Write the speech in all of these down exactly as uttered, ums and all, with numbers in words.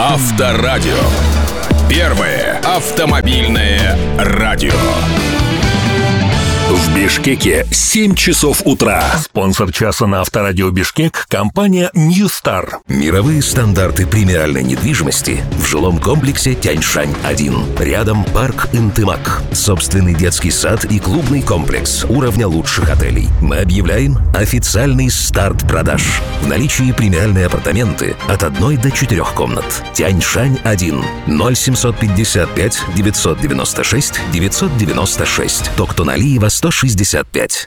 Авторадио. Первое автомобильное радио. В Бишкеке семь часов утра. Спонсор часа на Авторадио Бишкек — компания New Star. Мировые стандарты премиальной недвижимости в жилом комплексе Тяньшань один. Рядом парк Интымак. Собственный детский сад и клубный комплекс уровня лучших отелей. Мы объявляем официальный старт продаж. В наличии премиальные апартаменты от одной до четырех комнат. Тяньшань один. ноль семьсот пятьдесят пять девятьсот девяносто шесть девятьсот девяносто шесть. Токтоналиева сто шестьдесят пять.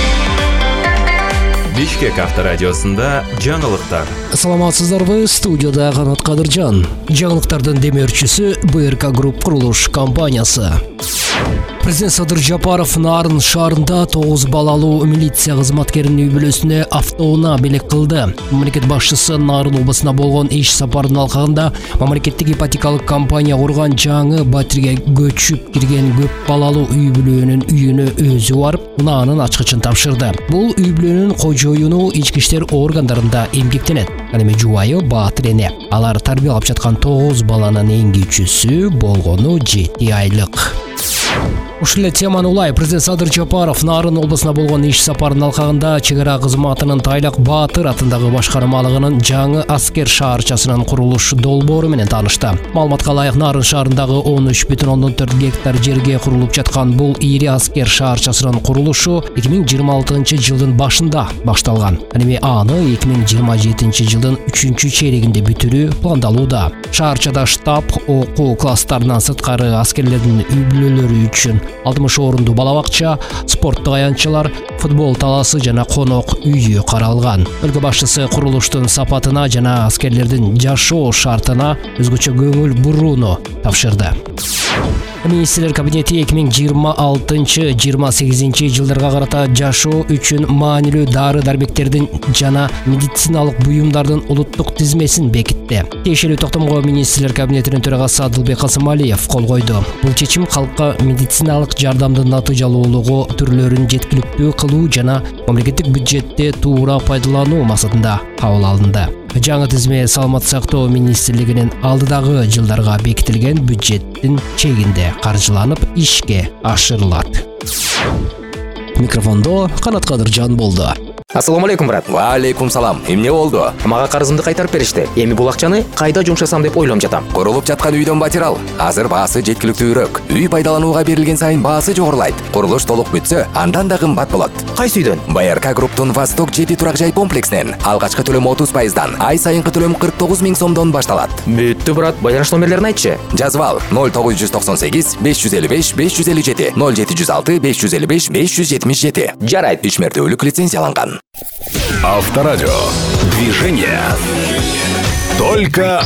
Бишкек авторадиосында жаңылыктар. Саламатсыздарбы, студияда Канат Кадыржан. Жаңылыктардын демеушүсү БРК Групп курулуш компаниясы. Президент Садыр Жапаров Нарын шаарында тогуз балалуу милиция кызматкеринин үй бүлөсүнө автоунаа белек кылды. Мамлекет башчысы Нарын облусуна болгон иш сапарынын алкагында мамлекеттик ипотекалык компания курган жаңы батирге көчүп кирген көп балалуу үй бүлөнүн үйүнө өзү барып, унаанын ачкычын тапшырды. Бул үй бүлөнүн кожоюну ички иштер органдарында эмгектенет. Ал эми жубайы Баатыр эне. Алар тарбиялап жаткан тогуз баланын эң кичүүсү болгону жети айлык. Ушул эле теманы улай президент Садыр Жапаров Нарын облусуна болгон иш сапарынын алкагында чек ара кызматынын Тайлак Баатыр атындагы башкармалыгынын жаңы аскер шаарчасынын курулуш долбоору менен таанышты. Маалыматка ылайык, Нарын шаарындагы он үч бүтүн ондон төрт гектар жерге курулуп жаткан бул ири аскер шаарчасынын курулушу эки миң жыйырма алтынчы жылдын башында башталган. Ал эми аны эки миң жыйырма жетинчи жылдын үчүнчү чейрегинде бүтүрүү пландалууда. Шаарчада штаб, окуу класстарынан сырткары аскерлердин үй бүлөлөрү үчүн алтымыш орунду балабакча, спорттук аянтчалар, футбол таласы жана конок үйү каралган. Өлкө башчысы курулуштун сапатына жана аскерлердин жашоо шартына өзгөчө көңүл бурууну тапшырды. Министрлер кабинети эки миң жыйырма алтынчы — жыйырма сегизинчи жылдарга карата жашоо үчүн маанилүү дары-дармектердин жана медициналык буюмдардын улуттук тизмесин бекитти. Тиешелүү токтомго министрлер кабинетинин төрагасы Адылбек Касымалиев кол койду. Бул чечим калкка медициналык жардамдын натыйжалуулугу түрлөрүн жеткиликтүү кылуу жана мамлекеттик бюджетти туура пайдалануу максатында кабыл алынды. Жаңы тизме Саламаттык сактоо министрлигинин алдыдагы жылдарга бекитилген бюджеттин чегинде каржыланып ишке ашырылат. Микрофондо Канат Кадыржан болду. Ассаламу алейкум, брат. Ва алейкум салам. Эмне болду? Мага карызымды кайтарып беришти. Эми бул акчаны кайда жумшасам деп ойлоп жатам. Курулуп жаткан үйдөн батир ал. Азыр баасы жеткиликтүүрөөк. Үй пайдаланууга берилген сайын баасы жогорулайт. Курулуш толук бүтсө, андан да кымбат болот. Кайсы үйдөн? БРК Групптун Восток жети турак жай комплекснен алгачкы төлөм отуз пайыздан, ай сайынкы төлөм кырк тогуз миң сомдон башталат. Бүттү, брат. Байланыш номерлерин айтчы. Жазып ал: ноль тогуз жүз токсон сегиз беш жүз элүү беш беш жүз элүү жети, ноль жети жүз алты беш жүз элүү беш беш жүз жетимиш жети. Жарайт. Үч мертөөлүк лицензияланган. Авторадио. Движение. Только